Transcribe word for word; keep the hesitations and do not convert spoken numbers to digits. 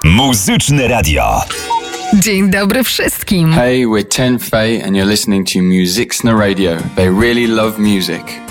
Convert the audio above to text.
Muzyczne Radio. Dzień dobry wszystkim. Hey, we're Ten Faye and you're listening to Musiczne Radio. They really love music.